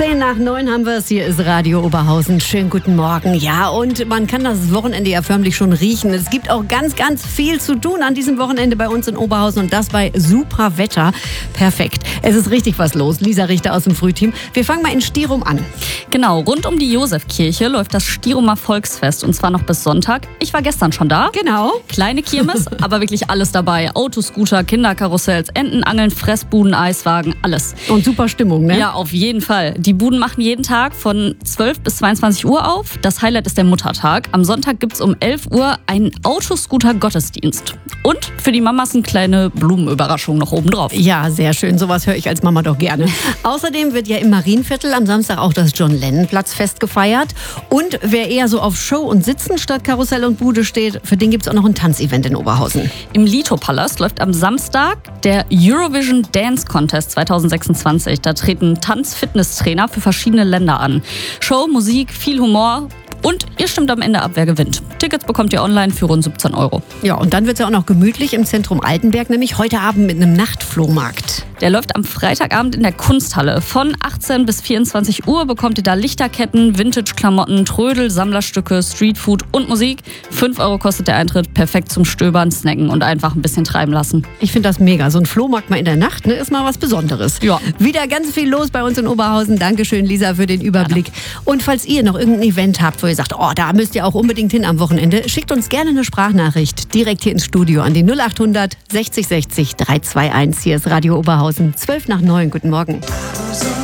10:10 haben wir es. Hier ist Radio Oberhausen. Schönen guten Morgen. Ja, und man kann das Wochenende ja förmlich schon riechen. Es gibt auch ganz, ganz viel zu tun an diesem Wochenende bei uns in Oberhausen und das bei super Wetter. Perfekt. Es ist richtig was los. Lisa Richter aus dem Frühteam. Wir fangen mal in Stirum an. Genau, rund um die Josefkirche läuft das Stirumer Volksfest und zwar noch bis Sonntag. Ich war gestern schon da. Genau. Kleine Kirmes, aber wirklich alles dabei. Autoscooter, Kinderkarussells, Entenangeln, Fressbuden, Eiswagen, alles. Und super Stimmung, ne? Ja, auf jeden Fall. Die Buden machen jeden Tag von 12 bis 22 Uhr auf. Das Highlight ist der Muttertag. Am Sonntag gibt es um 11 Uhr einen Autoscooter-Gottesdienst. Und für die Mamas eine kleine Blumenüberraschung noch oben drauf. Ja, sehr schön. Sowas höre ich als Mama doch gerne. Außerdem wird ja im Marienviertel am Samstag auch das John-Lennon-Platz-Fest gefeiert. Und wer eher so auf Show und Sitzen statt Karussell und Bude steht, für den gibt es auch noch ein Tanzevent in Oberhausen. Im Lito-Palast läuft am Samstag der Eurovision Dance Contest 2026. Da treten Tanz-Fitness-Trainer für verschiedene Länder an. Show, Musik, viel Humor. Und ihr stimmt am Ende ab, wer gewinnt. Tickets bekommt ihr online für rund 17 Euro. Ja, und dann wird es ja auch noch gemütlich im Zentrum Altenberg, nämlich heute Abend mit einem Nachtflohmarkt. Der läuft am Freitagabend in der Kunsthalle. Von 18 bis 24 Uhr bekommt ihr da Lichterketten, Vintage-Klamotten, Trödel, Sammlerstücke, Streetfood und Musik. 5 Euro kostet der Eintritt. Perfekt zum Stöbern, Snacken und einfach ein bisschen treiben lassen. Ich finde das mega. So ein Flohmarkt mal in der Nacht, ne, ist mal was Besonderes. Ja. Wieder ganz viel los bei uns in Oberhausen. Dankeschön, Lisa, für den Überblick. Ja. Und falls ihr noch irgendein Event habt, wo ihr sagt, oh, da müsst ihr auch unbedingt hin am Wochenende, schickt uns gerne eine Sprachnachricht direkt hier ins Studio an die 0800 60 60 321. Hier ist Radio Oberhausen, 8:12. Guten Morgen.